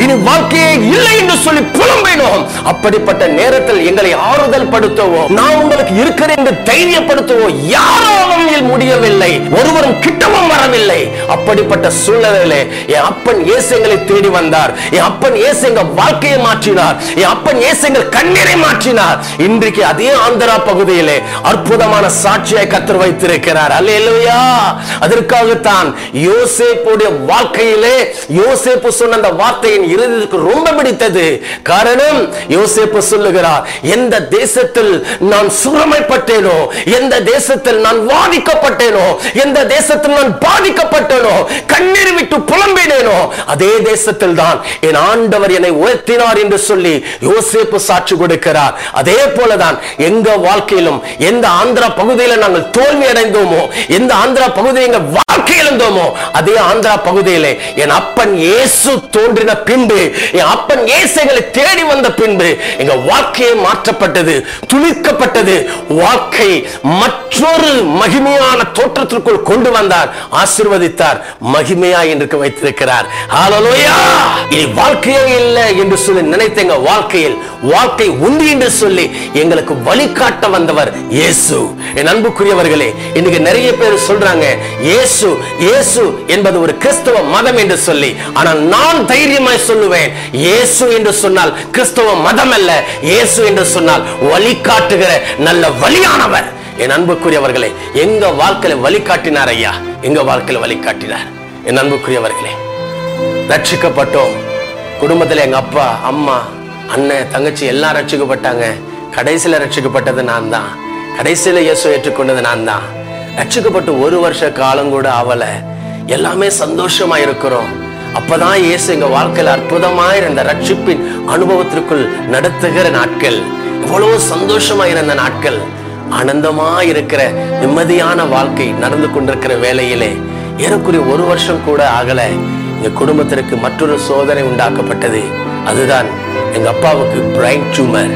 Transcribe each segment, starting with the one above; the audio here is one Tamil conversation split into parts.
இனி வாழ்க்கையே இல்லை என்று சொல்லி புலம்பினோம். அப்படிப்பட்ட நேரத்தில் எங்களை ஆறுதல் படுத்தவோ, நான் உங்களுக்கு இருக்கிறேன் என்று தைரியப்படுத்தவோ யாராலும் முடியவில்லை. ஒருவரும் கிட்டவும் வரவில்லை. அப்படிப்பட்ட சூழ்நிலையிலே என் அப்பன் இயேசு எங்களை தேடி வந்தார். என் அப்பன் இயேசு எங்க வாழ்க்கையை மாற்றினார். என் அப்பன் இயேசு எங்கள் கண்ணீரை மாற்றினார். இன்றைக்கு அதே ஆந்திரா பகுதியிலே அற்புதமான சாட்சியாய் கர்த்தர் வைத்திருக்கிறார். அல்லேலூயா. அதற்காகத்தான் யோசேப்புடைய வாழ்க்கையிலே யோசேப்பு சொன்ன அந்த வார்த்தையின் இறுதிக்கு ரொம்ப பிடித்தது. காரணம், யோசேப்பு சொல்லுகிறார், எந்த தேசத்தில் நான் சுரமைப்பட்டேனோ, எந்த தேசத்தில் நான் வாதிக்கப்பட்டேனோ, எந்த தேசத்தில் நான் பாதிக்கப்பட்டேனோ, கண்ணீர் விட்டு புலம்பினேனோ, அதே தேசத்தில் தான் என் ஆண்டவர் என்னை உயர்த்தினார் என்று சொல்லி யோசேப்பு சாட்சி கொடுக்கிறார். அதே போலதான் எங்க வாழ்க்கையிலும் எந்த ஆந்திரா பகுதியில் நாங்கள் தோல்வி அடைந்தோமோ, எந்த ஆந்திரா பகுதியில் எங்க வாழ்க்கை இழந்தோமோ, அதே ஆந்திரா பகுதியிலே என் அப்பன் இயேசு தோன்றின பின்பு, என் அப்பன் இயேசு எங்களை தேடி வந்த பின்பு எங்க வாழ்க்கையை மாற்றப்பட்டது, துளிர்க்கப்பட்டது. வாழ்க்கை மற்றொரு மகிமையான தோற்றத்திற்குள் கொண்டு வந்தார், ஆசீர்வதித்தார், மகிமையா என்று வைத்திருக்கிறார். ஹல்லேலூயா. இனி வாழ்க்கையே இல்லை என்று சொல்லி நினைத்த எங்க வாழ்க்கையில் வாழ்க்கை உண்டு என்று சொல்லி எங்களுக்கு வழிகாட்ட வந்தவர் இயேசு. என் அன்புக்குரியவர்களே, இன்னைக்கு நிறைய பேர் சொல்றாங்க இயேசு இயேசு என்பது ஒரு கிறிஸ்தவ மதம் என்று சொல்லி. ஆனால் நான் தைரியமாய் சொல்லுவேன், இயேசு என்று சொன்னால் கிறிஸ்தவ மதம் அல்ல. இயேசு என்று சொன்னால் வழிகாட்டுகிற நல்ல வழியானவர். என் அன்புக்குரியவர்களே, எங்க வாழ்க்கையில வழிகாட்டினார் ஐயா, எங்க வாழ்க்கையில வழிகாட்டினார். என் அன்புக்குரியவர்களே, ரட்சிக்கப்பட்டோம். குடும்பத்தில் எங்க அப்பா, அம்மா, அண்ணன், தங்கச்சி எல்லாம் ரட்சிக்கப்பட்டாங்க. கடைசியில ரட்சிக்கப்பட்டது நான் தான். கடைசியில இயேசு ஏற்றுக்கொண்டது நான் தான். ரட்சிக்கப்பட்டு 1 வருஷ காலம் கூட ஆவல. எல்லாமே சந்தோஷமா இருக்கிறோம். அப்பதான் இயேசு எங்க வாழ்க்கையில அற்புதமாய் இருந்த ரட்சிப்பின் அனுபவத்திற்குள் நடத்துகிற நாட்கள். எவ்வளவு சந்தோஷமா இருந்த நாட்கள். ஆனந்தமா இருக்கிற நிம்மதியான வாழ்க்கை நடந்து கொண்டிருக்கிற வேளையிலே ஏறக்குறைய 1 வருஷம் கூட ஆகல, எங்க குடும்பத்திற்கு மற்றொரு சோதனை உண்டாக்கப்பட்டது. அதுதான் எங்க அப்பாவுக்கு பிரைன் டியூமர்.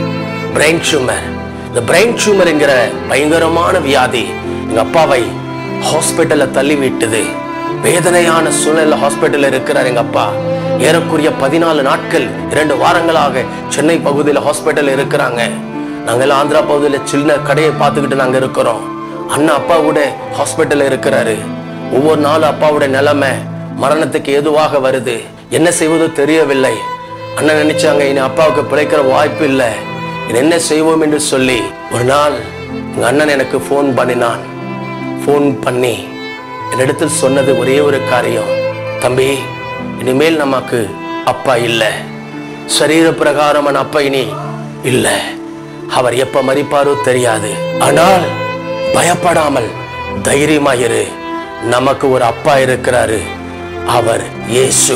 இந்த பிரைன் டியூமர் என்கிற பயங்கரமான வியாதி எங்க அப்பாவை ஹாஸ்பிட்டல்ல தள்ளி விட்டது. வேதனையான சூழ்நிலை ஹாஸ்பிட்டல்ல இருக்கிறார் எங்க அப்பா. ஏறக்குறைய 14 நாட்கள் 2 வாரங்களாக சென்னை பகுதியில் ஹாஸ்பிட்டல் இருக்கிறாங்க. நாங்கள் ஆந்திரா பகுதியில் சின்ன கடையை பார்த்துக்கிட்டு நாங்க இருக்கிறோம். அண்ணா அப்பாவோட ஹாஸ்பிட்டல்ல இருக்கிறாரு. ஒவ்வொரு நாளும் அப்பாவோட நிலைமை மரணத்துக்கு ஏதுவாக வருது. என்ன செய்வதோ தெரியவில்லை. அண்ணன் நினைச்சாங்க, இனி அப்பாவுக்கு பிழைக்கிற வாய்ப்பு இல்லை, என்ன செய்வோம் என்று சொல்லி ஒரு நாள் எங்க அண்ணன் எனக்கு போன் பண்ணினான். போன் பண்ணி என்னிடத்தில் சொன்னது ஒரே ஒரு காரியம், தம்பி, இனிமேல் நமக்கு அப்பா இல்லை, சரீர பிரகாரமான அப்பா இனி இல்லை, அவர் எப்ப மரிப்பாரோ தெரியாது, ஆனால் பயப்படாமல் தைரியமாயிரு, நமக்கு ஒரு அப்பா இருக்கிறாரு, அவர் இயேசு.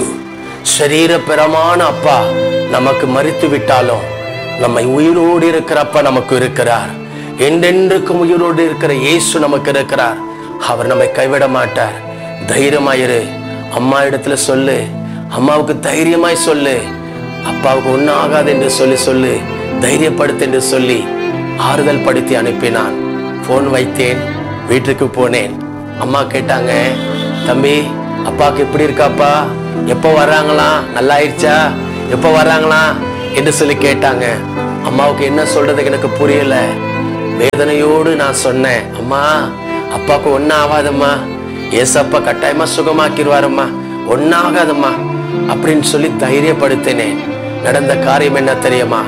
சரீரபரமான அப்பா நமக்கு மரித்து விட்டாலும் நம்மை உயிரோடு இருக்கிற அப்பா நமக்கு இருக்கிறார். என்றென்றுக்கும் உயிரோடு இருக்கிற இயேசு நமக்கு இருக்கிறார். அவர் நம்மை கைவிட மாட்டார். தைரியமாயிரு. அம்மா இடத்துல சொல்லு, அம்மாவுக்கு தைரியமாய் சொல்லு, அப்பாவுக்கு ஒன்னும் ஆகாது என்று சொல்லு, தைரியப்படுத்து என்று சொல்லி ஆறுதல் படுத்தி அனுப்பினான். போன் வைத்தேன், வீட்டுக்கு போனேன். அம்மா கேட்டாங்க, தம்பி அப்பாவுக்கு எப்படி இருக்காப்பா, எப்போ வர்றாங்களா, நல்லா ஆயிடுச்சா, எப்போ வர்றாங்களா என்று சொல்லி கேட்டாங்க. அம்மாவுக்கு என்ன சொல்றது எனக்கு புரியல. வேதனையோடு நான் சொன்னேன், அம்மா அப்பாவுக்கு ஒன்னும் ஆகாதம்மா, ஏசப்பா கட்டாயமா சுகமாக்கிடுவாரம்மா, ஒன்னும் ஆகாதம்மா அப்படின்னு சொல்லி தைரியப்படுத்தினேன். நடந்த காரியம் என்ன தெரியுமா?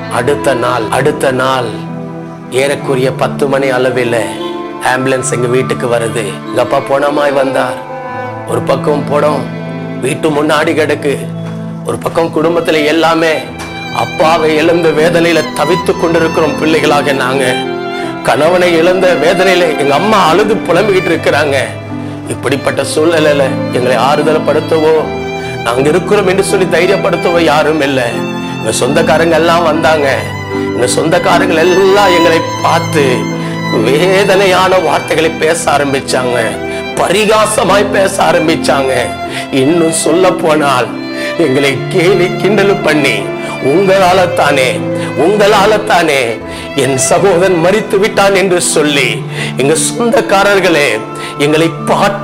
அடுத்த நாள் ஏறக்குரிய 10 மணி அளவில் ஆம்புலன்ஸ் எங்க வீட்டுக்கு வருது. எங்க அப்பா போனமாய் வந்தார். ஒரு பக்கம் போனோம், வீட்டு முன்னாடி கிடக்கு. ஒரு பக்கம் குடும்பத்துல எல்லாமே அப்பாவை இழந்த வேதனையில தவித்து கொண்டிருக்கிறோம். பிள்ளைகளாக நாங்க கணவனை இழந்த வேதனையில எங்க அம்மா அழுது புலம்பிக்கிட்டு இருக்கிறாங்க. இப்படிப்பட்ட சூழ்நிலையில எங்களை ஆறுதல் படுத்தவோ, நாங்க இருக்கிறோம் என்று சொல்லி தைரியப்படுத்தவோ யாரும் இல்லை. எங்க சொந்தக்காரங்க எல்லாம் வந்தாங்க. எங்க சொந்தக்காரங்கள் எல்லாம் எங்களை பார்த்து வேதனையான வார்த்தைகளை பேச ஆரம்பிச்சாங்க, பரிகாசமாய் பேச ஆரம்பிச்சாங்க. இன்னும் சொல்ல போனால் எங்களை கேலி கிண்டல் பண்ணி, உங்களால தானே என் சகோதரன் மரித்து விட்டான் என்று சொல்லி எங்க சொந்தக்காரர்களே எங்களை பார்த்து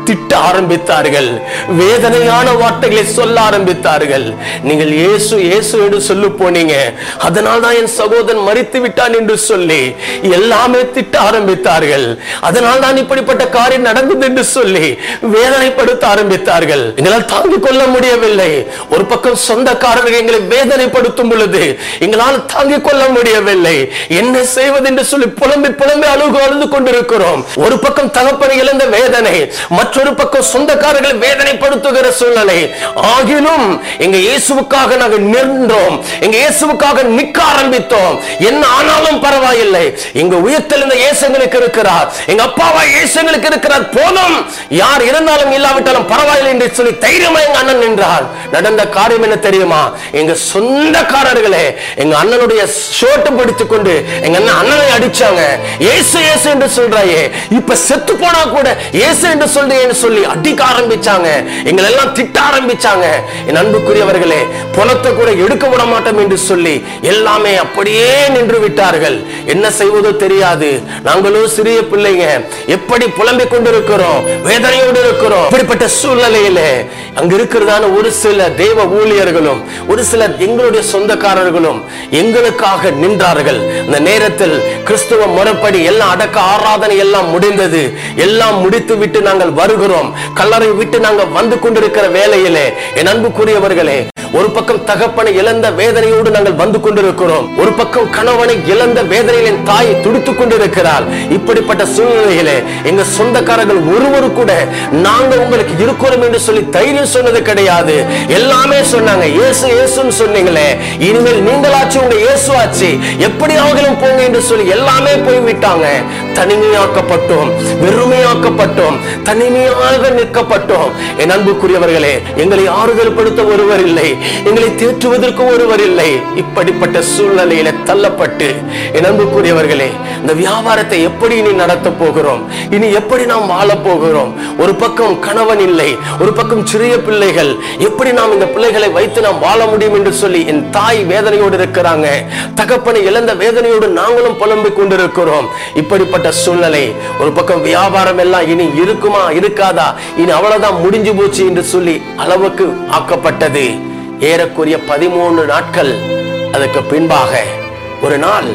திட்ட ஆரம்பித்தார்கள். வேதனையான வார்த்தைகளை சொல்ல ஆரம்பித்தார்கள். நீங்கள் இயேசு இயேசு என்று சொல்லி போனீங்க, அதனால் தான் என் சகோதரன் மரித்து விட்டான் என்று சொல்லி எல்லாமே திட்ட ஆரம்பித்தார்கள். அதனால் தான் இப்படிப்பட்ட காரியம் நடந்தது என்று சொல்லி வேதனைப்படுத்த ஆரம்பித்தார்கள். எங்களால் தாங்கிக் கொள்ள முடியவில்லை. ஒரு பக்கம் சொந்தக்காரர்கள் எங்களை வேதனைப்படுத்தும் பொழுது எங்களால் தாங்கிக் கொள்ள முடியவில்லை. என்ன செய்வது என்று சொல்லி புலம்பி புலம்பி அழுது கொண்டிருக்கிறோம். ஒரு பக்கம் தகப்பனை இழந்த வேதனை, மற்றொரு பக்கம் சொந்தக்காரர்கள் வேதனைப்படுத்துகிற சூழ்நிலை. ஆகிலும் எங்க இயேசுவுக்காக நாங்கள் நின்றோம், எங்க இயேசுவுக்காக நிற்க ஆரம்பித்தோம். என்ன ஆனாலும் பரவாயில்லை, எங்க உயிர்த்தெழுந்த இயேசு எங்களுக்கு இருக்கிறார், எங்க அப்பாவா இயேசு எங்களுக்கு இருக்கிறார், போதும் யார் இருந்தாலும் இல்லாவிட்டாலும் பரவாயில்லை என்று சொல்லி தைரியமா எங்க அண்ணன் நின்றார். நடந்த காரியம் என்ன தெரியுமா? எங்க சொந்தக்காரர்களே எங்க அண்ணனுடைய ஷோட்டை பிடித்துக் கொண்டு எங்க அண்ணனை அடிச்சாங்க. இயேசு இயேசு என்று சொல்றாயே, இப்ப செத்து போனா கூட இயேசு என்று சொல்றேன்னு சொல்லி அடிக்க ஆரம்பிச்சாங்க. எங்களை எல்லாம் திட்ட ஆரம்பிச்சாங்க. என் அன்புக்குரியவர்களே, பணத்தை கூட எடுக்க விட மாட்டோம் என்று சொல்லி எல்லாமே அப்படியே நின்று விட்டார்கள். என்ன செய்வதோ தெரியாது. நாங்களும் சிறிய பிள்ளைங்க, எப்படி புலம்பிக் கொண்டிருக்கிறோம், வேதனையோடு இருக்கிறோம். இப்படிப்பட்ட சூழ்நிலையில அங்க இருக்கிறதான ஒரு சில தேவ ஊழியர்களும் ஒரு சிலர் எங்களுடைய சொந்தக்காரர்களும் எங்களுக்காக நின்றார்கள். அந்த நேரத்தில் கிறிஸ்துவ முறைப்படி எல்லாம் அடக்க ஆராதனை எல்லாம் முடிந்தது. எல்லாம் முடித்து விட்டு நாங்கள் வருகிறோம். கல்லறை விட்டு நாங்கள் வந்து கொண்டிருக்கிற வேளையிலே என் அன்புக்குரியவர்களே, ஒரு பக்கம் தகப்பனை இழந்த வேதனையோடு நாங்கள் வந்து கொண்டிருக்கிறோம். ஒரு பக்கம் கணவனை இழந்த வேதனையின் தாய் துடித்துக் கொண்டிருக்கிறார். இப்படிப்பட்ட சூழ்நிலையிலே எங்க சொந்தக்காரர்கள் ஒருவரு கூட நாங்க உங்களுக்கு இருக்கிறோம் என்று சொல்லி தைரியம் சொன்னது கிடையாது. எல்லாமே சொன்னாங்க, இயேசு இயேசுன்னு சொன்னீங்களே, இனிமேல் நீங்களாச்சு உங்க இயேசு ஆச்சு, எப்படி ஆகலும் போங்க என்று சொல்லி எல்லாமே போய்விட்டாங்க. தனிமையாக்கப்பட்டோம், வெறுமையாக்கப்பட்டோம், தனிமையாக நிற்கப்பட்டோம். என் அன்புக்குரியவர்களே, எங்களை ஆறுதல் படுத்த ஒருவர் இல்லை, எங்களை தேற்றுவதற்கு ஒருவர் இல்லை. இப்படிப்பட்ட சூழ்நிலையில தள்ளப்பட்டு என் அன்புக்குரியவர்களே, இந்த வியாபாரத்தை எப்படி இனி நடத்த போகிறோம், இனி எப்படி நாம் வாழ போகிறோம்? ஒரு பக்கம் கணவன் இல்லை, ஒரு பக்கம் சிறிய பிள்ளைகள், எப்படி நாம் இந்த பிள்ளைகளை வைத்து நாம் வாழ முடியும் என்று சொல்லி என் தாய் வேதனையோடு இருக்கிறாங்க. தகப்பனை இழந்த வேதனையோடு நாங்களும் புலம்பிக் கொண்டிருக்கிறோம். இப்படிப்பட்ட சூழ்நிலை. ஒரு பக்கம் வியாபாரம் எல்லாம் இனி இருக்குமா இருக்காதா, இனி அவ்வளவுதான் முடிஞ்சு போச்சு என்று சொல்லி அளவுக்கு ஆக்கப்பட்டது. ஏறக்குறைய 13 நாட்கள் அதற்கு பின்பாக ஒரு நாள்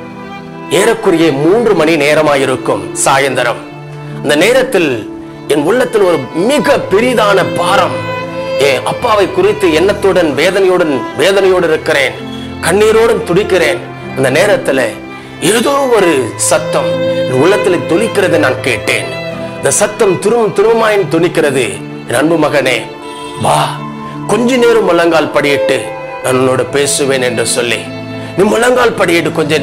ஏறக்குறைய 3 மணி நேரமாயிருக்கும் சாயந்தரம். அந்த நேரத்தில் என் உள்ளத்தில் ஒரு மிக பெரிதான பாரம், என் அப்பாவை குறித்து எண்ணத்துடன் வேதனையோடு இருக்கிறேன், கண்ணீரோடும் துடிக்கிறேன். அந்த நேரத்தில் ஏதோ ஒரு சத்தம் என் உள்ளத்தில் துணிக்கிறதை நான் கேட்டேன். இந்த சத்தம் திரும்பமாயின் துணிக்கிறது. என் அன்பு மகனே, வா, கொஞ்ச நேரம் முழங்கால் படியிட்டு நான் உன்னோட பேசுவேன் என்று சொல்லி, நீ முழங்கால் படியிட்டு கொஞ்ச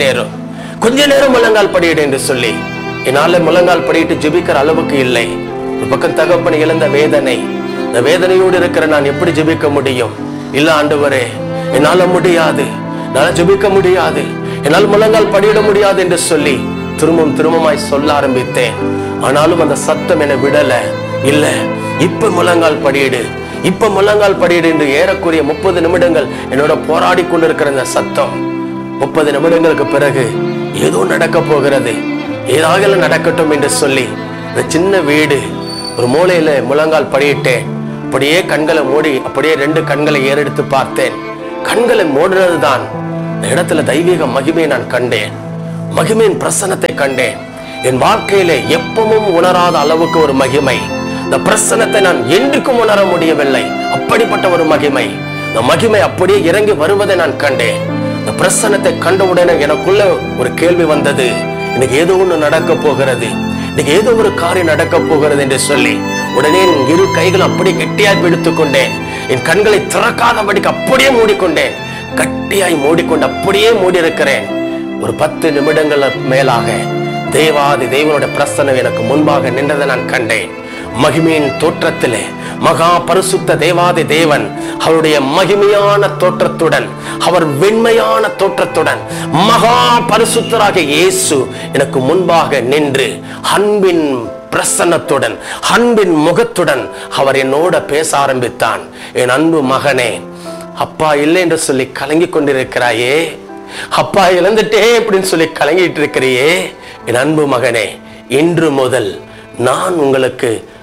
நேரம் முழங்கால் படியிடு என்று சொல்லி, என்னால முழங்கால் படியிட்டு ஜெபிக்கிற அளவுக்கு இல்லை. ஒரு பக்கம் தகப்பனை இழந்த வேதனை, இந்த வேதனையோடு இருக்கிற நான் எப்படி ஜெபிக்க முடியும்? இல்ல ஆண்டவரே, என்னால முடியாது, என்னால ஜெபிக்க முடியாது, என்னால் முழங்கால் படியிட முடியாது என்று சொல்லி திரும்பமாய் சொல்ல ஆரம்பித்தேன். ஆனாலும் அந்த சத்தம் என்னை விடல. இல்ல, இப்ப முழங்கால் படியிடு, இப்ப முழங்கால் படியிடு என்று ஏறக்குறைய 30 நிமிடங்கள் என்னோட போராடி கொண்டிருக்கிற இந்த சத்தம் 30 நிமிடங்களுக்கு பிறகு ஏதோ நடக்க போகிறது, ஏதாவது நடக்கட்டும் என்று சொல்லி இந்த சின்ன வீடு ஒரு மூலையில முழங்கால் படியிட்டேன். அப்படியே கண்களை மூடி அப்படியே 2 கண்களை ஏறெடுத்து பார்த்தேன். கண்களை மூடுறதுதான் இந்த இடத்துல தெய்வீக மகிமையை நான் கண்டேன், மகிமையின் பிரசன்னத்தை கண்டேன். என் வாழ்க்கையில எப்பவும் உணராத அளவுக்கு ஒரு மகிமை. இந்த பிரசன்னத்தை நான் என்றுக்கும் உணர முடியவில்லை. அப்படிப்பட்ட ஒரு மகிமை, இந்த மகிமை அப்படியே இறங்கி வருவதை நான் கண்டேன். இந்த பிரசன்னத்தை கண்டவுடனே எனக்குள்ள ஒரு கேள்வி வந்தது, எனக்கு ஏதோ ஒன்று நடக்க போகிறது, இன்னைக்கு ஏதோ ஒரு காரியம் நடக்க போகிறது என்று சொல்லி உடனே என் 2 கைகள் அப்படியே கெட்டியாய் பிடித்துக் கொண்டேன். என் கண்களை திறக்காதபடிக்கு அப்படியே மூடிக்கொண்டேன். கட்டியாய் மூடிக்கொண்டு அப்படியே மூடி இருக்கிறேன். ஒரு 10 நிமிடங்கள் மேலாக தேவாதி தேவனுடைய பிரசன்னம் எனக்கு முன்பாக நின்றதை நான் கண்டேன். மகிமையின் தோற்றத்திலே மகா பரிசுத்த தேவாதி தேவன் அவருடைய மகிமையான தோற்றத்துடன், அவர் வெண்மையான தோற்றத்துடன், மகா பரிசுத்தராக இயேசு எனக்கு முன்பாக நின்று அன்பின் பிரசன்னத்துடன், அன்பின் முகத்துடன் அவர் என்னோட பேச ஆரம்பித்தான். என் அன்பு மகனே, அப்பா இல்லை என்று சொல்லி கலங்கி கொண்டிருக்கிறாயே, அப்பா இழந்துட்டே அப்படின்னு சொல்லி கலங்கிட்டு இருக்கிறியே, என் அன்பு மகனே, இன்று முதல் நான் உங்களுக்கு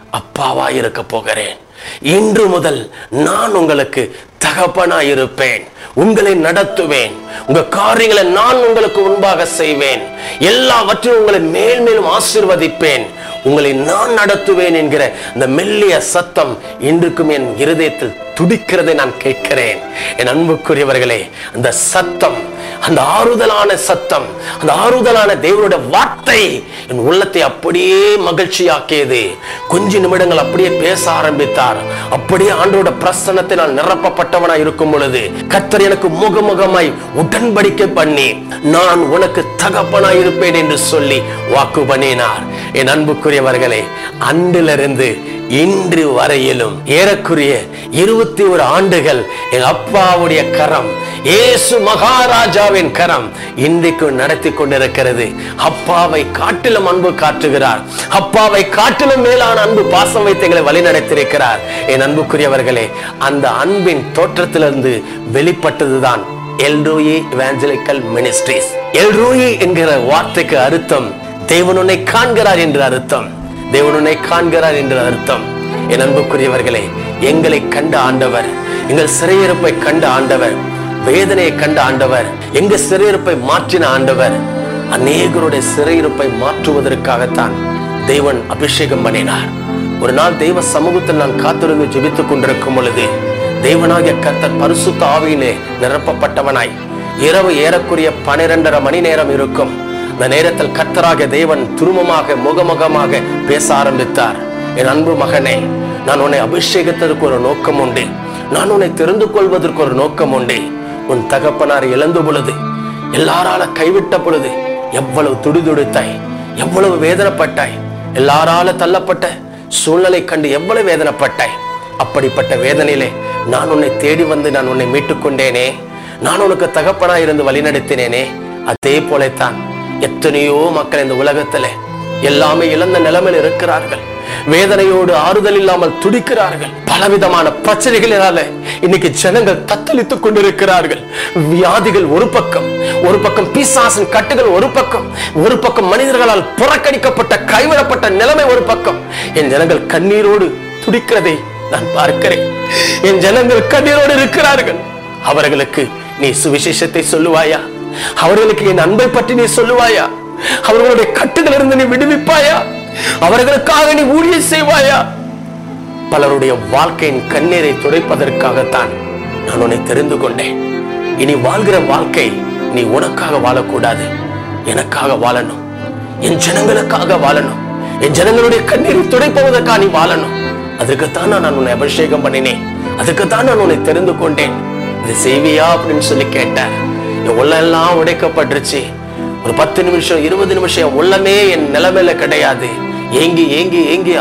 அப்பாவா இருக்க போகிறேன். இன்று முதல் நான் உங்களுக்கு தகப்பனாய் இருப்பேன். உங்களை நடத்துவேன். உங்க காரியங்களை நான் உங்களுக்கு முன்பாக செய்வேன். எல்லாவற்றையும் உங்களை மேல் மேலும் ஆசீர்வதிப்பேன். உங்களை நான் நடத்துவேன் என்கிற அந்த மெல்லிய சத்தம் இன்றுக்கும் என் இருதயத்தில் துடிக்கிறதை நான் கேட்கிறேன். என் அன்புக்குரியவர்களே, அந்த சத்தம், அந்த ஆறுதலான சத்தம், அந்த ஆறுதலான தேவனுடைய வார்த்தை என் உள்ளத்தை அப்படியே மகிழ்ச்சியாக்கியது. கொஞ்ச நிமிடங்கள் அப்படியே பேச ஆரம்பித்தார். அப்படியே ஆண்டவருடைய பிரசன்னத்தை நான் நிரப்பப்பட்டவனாய் இருக்கும் பொழுது கர்த்தர் எனக்கு முகமுகமாய் உடன்படிக்கை பண்ணி நான் உனக்கு தகப்பனாய் இருப்பேன் என்று சொல்லி வாக்கு பண்ணினார். என் அன்புக்குரியவர்களே, அன்றிலிருந்து இன்று வரையிலும் ஏறக்குறைய 21 ஆண்டுகள் என் அப்பாவுடைய கரம், இயேசு மகாராஜாவின் கரம் இன்றைக்கு நடத்தி கொண்டிருக்கிறது. அப்பாவை காட்டிலும் அன்பு காட்டுகிறார். அப்பாவை காட்டிலும் மேலான அன்பு பாசம் வைத்து எங்களை வழி நடத்தியிருக்கிறார். என் அன்புக்குரியவர்களே, அந்த அன்பின் தோற்றத்திலிருந்து வெளிப்பட்டதுதான் எல்ரோயி எவாஞ்சலிக்கல் மினிஸ்ட்ரிஸ். எல்ரோயி என்கிற வார்த்தைக்கு அர்த்தம் தேவன் உன்னை காண்கிறார் என்று அர்த்தம். தேவன் உன்னை காண்கிறார் என்று அர்த்தம். என் அன்புக்குரியவர்களே, எங்களை கண்ட ஆண்டவர், எங்கள் சிறையிருப்பை கண்ட ஆண்டவர், வேதனையை கண்ட ஆண்டவர், எங்க சிறையிருப்பை மாற்றின ஆண்டவர், அநேகருடைய சிறையிருப்பை மாற்றுவதற்காகத்தான் தேவன் அபிஷேகம் பண்ணினார். ஒரு நாள் தெய்வ சமூகத்தில் நான் காத்திருந்து ஜெபித்துக் கொண்டிருக்கும் பொழுது தேவனாகிய கர்த்தர் பரிசுத்த ஆவியிலே நிரப்பப்பட்டவனாய் இரவு ஏறக்குறைய 12:30 மணி நேரம் இருக்கும். அந்த நேரத்தில் கர்த்தராகிய தேவன் துருவமாக முகமுகமாக பேச ஆரம்பித்தார். என் அன்பு மகனே, நான் உன்னை அபிஷேகத்திற்கு ஒரு நோக்கம் உண்டு. நான் உன்னை தெரிந்து கொள்வதற்கு ஒரு நோக்கம் உண்டு. உன் தகப்பனார் இழந்த பொழுது, எல்லாரால கைவிட்ட பொழுது எவ்வளவு துடிதுடித்தாய், எவ்வளவு வேதனைப்பட்டாய். எல்லாரால தள்ளப்பட்ட சூழ்நிலை கண்டு எவ்வளவு வேதனைப்பட்டாய். அப்படிப்பட்ட வேதனையிலே நான் உன்னை தேடி வந்து நான் உன்னை மீட்டுக் கொண்டேனே. நான் உனக்கு தகப்பனாய் இருந்து வழிநடத்தினேனே. அதே போலத்தான் எத்தனையோ மக்கள் இந்த உலகத்துல எல்லாமே இழந்த நிலைமையில் இருக்கிறார்கள். வேதனையோடு ஆறுதல் இல்லாமல் துடிக்கிறார்கள். பலவிதமான பிரச்சனைகளினால இன்னைக்கு ஜனங்கள் தத்தளித்துக் கொண்டிருக்கிறார்கள். வியாதிகள் ஒரு பக்கம் பிசாசின் கட்டுகள் ஒரு பக்கம் மனிதர்களால் புறக்கணிக்கப்பட்ட கைவிடப்பட்ட நிலைமை ஒரு பக்கம். என் ஜனங்கள் கண்ணீரோடு துடிக்கிறதை நான் பார்க்கிறேன். என் ஜனங்கள் கண்ணீரோடு இருக்கிறார்கள். அவர்களுக்கு நீ சுவிசேஷத்தை சொல்லுவாயா? அவர்களுக்கு என் அன்பை பற்றி நீ சொல்லுவாயா? அவர்களுடைய கட்டுகள் இருந்து நீ விடுவிப்பாயா? அவர்களுக்காக நீ ஊழியம் செய்வாயா? பலருடைய வாழ்க்கையின் கண்ணீரை துடைப்பதற்காகத்தான் நான் உன்னை தெரிந்து கொண்டேன். இனி வாழ்கிற வாழ்க்கை நீ உனக்காக வாழக்கூடாது, எனக்காக வாழணும். என் ஜனங்களுக்காக வாழணும். என் ஜனங்களுடைய கண்ணீரை துடைப்பதற்காக நீ வாழணும். அதுக்குத்தான் நான் உன்னை அபிஷேகம் பண்ணினேன். அதுக்குத்தான் நான் உன்னை தெரிந்து கொண்டேன். இது செய்வியா அப்படின்னு சொல்லி கேட்டேன். என் உள்ளெல்லாம் உடைக்கப்பட்டுருச்சு. ஒரு 10 நிமிஷம் 20 நிமிஷம் என் உள்ளமே என் நிலைமையில கிடையாது. ஏங்கி ஏங்கி ஏங்கி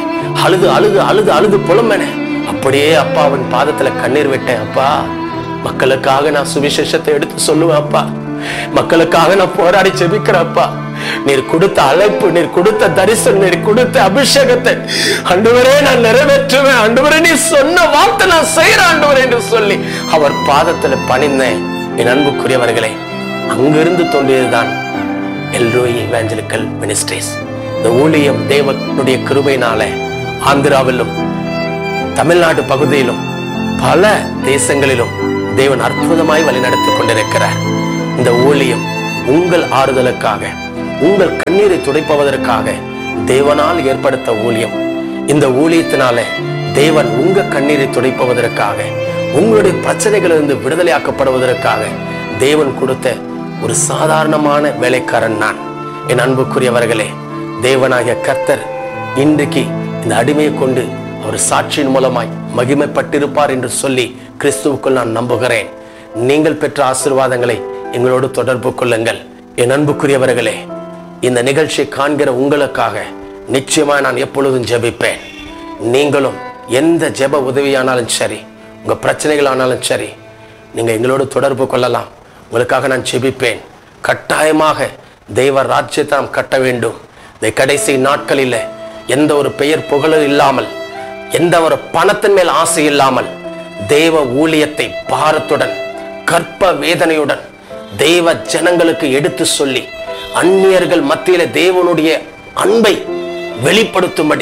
அழுது புலம்பென. அப்படியே அப்பாவின் பாதத்துல கண்ணீர் விட்டேன். அப்பா, மக்களுக்காக நான் சுவிசேஷத்தை எடுத்து சொல்லுவேன். அப்பா, மக்களுக்காக நான் போராடி ஜெபிக்கிறேன். அப்பா, நீர் கொடுத்த அழைப்பு, நீர் கொடுத்த தரிசனம், நீர் கொடுத்த அபிஷேகத்தை ஆண்டவரே நான் நிறைவேற்றுவேன். ஆண்டவரே நீ சொன்ன வார்த்தை நான் செய்யறேன் ஆண்டவரே என்று சொல்லி அவர் பாதத்துல பணிந்தேன். என் அன்புக்குரியவர்களே, அங்கிருந்து தோன்றியதுதான் எல்ரோயி எவாஞ்சலிக்கல் மினிஸ்ட்ரிஸ். இந்த ஊழியம் தேவனுடைய கிருபையினால ஆந்திராவிலும் தமிழ்நாடு பகுதியிலும் பல தேசங்களிலும் தேவன் அற்புதமாய் வழிநடத்திக் கொண்டிருக்கிறார். இந்த ஊழியம் உங்கள் ஆறுதலுக்காக, உங்கள் கண்ணீரை துடைப்பதற்காக தேவனால் ஏற்படுத்த ஊழியம். இந்த ஊழியத்தினால தேவன் உங்க கண்ணீரை துடைப்பதற்காக, உங்களுடைய பிரச்சனைகளிலிருந்து விடுதலையாக்கப்படுவதற்காக தேவன் கொடுத்த ஒரு சாதாரணமான வேலைக்காரன் நான். என் அன்புக்குரியவர்களே, தேவனாகிய கர்த்தர் இன்றைக்கு இந்த அடிமையை கொண்டு அவர் சாட்சியின் மூலமாய் மகிமைப்பட்டிருப்பார் என்று சொல்லி கிறிஸ்துவுக்குள் நான் நம்புகிறேன். நீங்கள் பெற்ற ஆசீர்வாதங்களை எங்களோடு தொடர்பு கொள்ளுங்கள். என் அன்புக்குரியவர்களே, இந்த நிகழ்ச்சியை காண்கிற உங்களுக்காக நிச்சயமாக நான் எப்பொழுதும் ஜெபிப்பேன். நீங்களும் எந்த ஜெப உதவியானாலும் சரி, உங்க பிரச்சனைகள் ஆனாலும் சரி, நீங்க எங்களோடு தொடர்பு கொள்ளலாம். உங்களுக்காக நான் ஜெபிப்பேன். கட்டாயமாக தெய்வ ராஜ்யத்தை நாம் கட்ட வேண்டும். இந்த கடைசி நாட்களில் எந்த ஒரு பெயர் புகழும் இல்லாமல், எந்த ஒரு பணத்தின் மேல் ஆசை இல்லாமல், தேவ ஊழியத்தை பாரத்துடன் கற்ப வேதனையுடன் தெய்வ ஜனங்களுக்கு எடுத்து சொல்லி அந்நியர்கள் மத்தியில தேவனுடைய அன்பை வெளிப்படுத்தும்படி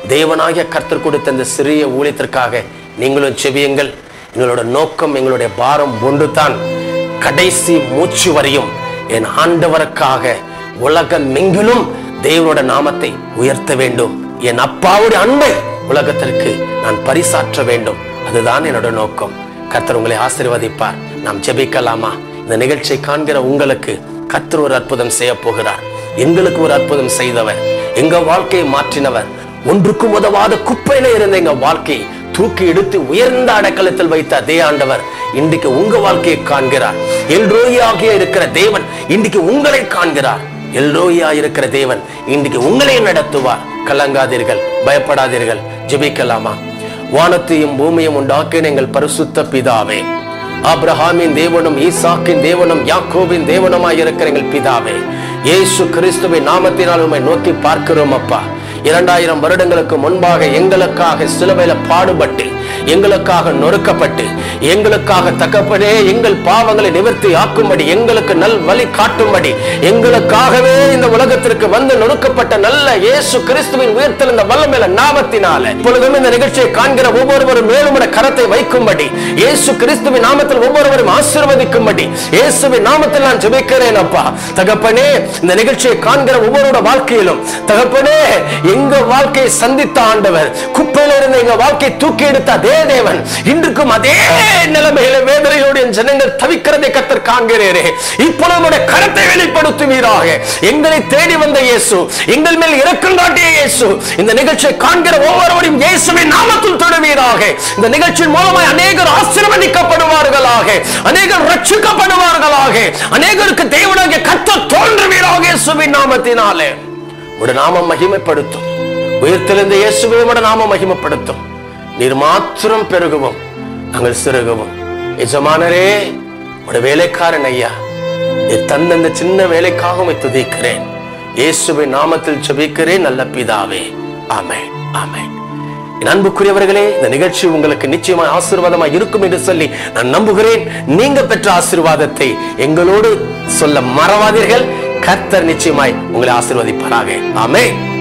தேவனாகிய கர்த்தர் கொடுத்த இந்த சிறிய ஊழியத்திற்காக நீங்களும் செபியுங்கள். எங்களோட நோக்கம், எங்களுடைய பாரம் ஒன்றுதான். கடைசி மூச்சு வரையும் என் ஆண்டவருக்காக உலகமெங்கிலும் தேவனோட நாமத்தை உயர்த்த வேண்டும். என் அப்பாவுடைய அன்பை உலகத்திற்கு நான் பரிசாற்ற வேண்டும். அதுதான் என்னோட நோக்கம். கர்த்தர் உங்களை ஆசீர்வதிப்பார். நாம் ஜெபிக்கலாமா? இந்த நிகழ்ச்சியை காண்கிற உங்களுக்கு கர்த்தர் ஒரு அற்புதம் செய்ய போகிறார். எங்களுக்கு ஒரு அற்புதம் செய்தவர், எங்க வாழ்க்கையை மாற்றினவர். ஒன்றுக்கும் உதவாத குப்பையில இருந்த எங்க வாழ்க்கையை தூக்கி எடுத்து உயர்ந்த அடைக்கலத்தில் வைத்த அதே ஆண்டவர் இன்றைக்கு உங்க வாழ்க்கையை காண்கிறார். எல்ரோயியாக இருக்கிற தேவன் இன்றைக்கு உங்களை காண்கிறார். எல்ரோயா இருக்கிற தேவன் இன்றைக்கு உங்களை நடத்துவார். கலங்காதீர்கள், பயப்படாதீர்கள். ஜெபிக்கலாமா? வானத்தையும் பூமியும் உண்டாக்கின எங்கள் பரிசுத்த பிதாவே, ஆபிரகாமின் தேவனும் ஈசாக்கின் தேவனும் யாக்கோபின் தேவனுமாய் இருக்கிற எங்கள் பிதாவே, இயேசு கிறிஸ்துவின் நாமத்தினால் உம்மை நோக்கி பார்க்கிறோம் அப்பா. 2000 வருடங்களுக்கு முன்பாக எங்களுக்காக சிலுவையில பாடுபட்டு, எங்களுக்காக நொறுக்கப்பட்டு, எங்களுக்காக தகப்பனே எங்கள் பாவங்களை நிவர்த்தி ஆக்கும்படி, எங்களுக்கு நல் வழி காட்டும்படி, எங்களுக்காகவே இந்த உலகத்திற்கு வந்து நொறுக்கப்பட்ட நல்ல இயேசு கிறிஸ்துவின் உயிர்த்தெழுந்த வல்லமையுள்ள நாமத்தினால இப்பொழுதும் இந்த நிகழ்ச்சியை காண்கிற ஒவ்வொருவரும் மேலும் கரத்தை வைக்கும்படி, இயேசு கிறிஸ்துவின் நாமத்தில் ஒவ்வொருவரும் ஆசீர்வதிக்கும்படி இயேசுவின் நாமத்தில் நான் ஜெபிக்கிறேன் அப்பா. தகப்பனே, இந்த நிகழ்ச்சியை காண்கிற ஒவ்வொருவரோட வாழ்க்கையிலும் தகப்பனே எங்க வாழ்க்கையை சந்தித்த ஆண்டவர், குப்பையில இருந்த எங்க வாழ்க்கையை தூக்கி எடுத்த அதே தேவன் இன்றுக்கும் அதே நிலைமையில வேதனையோடு என் ஜனங்கள் தவிக்கிறதை கர்த்தர் காண்கிறேரே. இப்பொழுது கரத்தை வெளிப்படுத்துவீராக. எங்களை தேடி வந்த இயேசு, எங்கள் மேல் இரக்கம் காட்டிய இயேசு, இந்த நிகழ்ச்சியை காண்கிற ஒவ்வொருவரையும் இயேசுவின் நாமத்தில் தொடுவீராக. இந்த நிகழ்ச்சியின் மூலமாய் அநேகர் ஆசீர்வதிக்கப்படுவார்களாக, அநேகர் ரட்சிக்கப்படுவார்களாக, அநேகருக்கு தேவனாகிய கர்த்தர் தோன்றுவீராக. இயேசுவின் நாமத்தினாலே உடைய நாமம் மகிமைப்படுத்தும். உயிர்த்தெழுந்த இயேசுவே உடைய நாமம் மகிமைப்படுத்தும். நீர் மாத்திரம் பெருகவும், நாங்கள் சிறுகவும். எஜமானரே, உடைய வேலைக்காரன் ஐயா, நீர் தந்த இந்த சின்ன வேலைக்காக துதிக்கிறேன். இயேசுவின் நாமத்தில் ஜெபிக்கிறேன் நல்ல பிதாவே. ஆமென், ஆமென். என் அன்புக்குரியவர்களே, இந்த நிகழ்ச்சி உங்களுக்கு நிச்சயமாக ஆசீர்வாதமாக இருக்கும் என்று சொல்லி நான் நம்புகிறேன். நீங்க பெற்ற ஆசீர்வாதத்தை எங்களோடு சொல்ல மறவாதீர்கள். கர்த்தர் நிச்சயமாய் உங்களை ஆசீர்வதிப்பாராக. ஆமென்.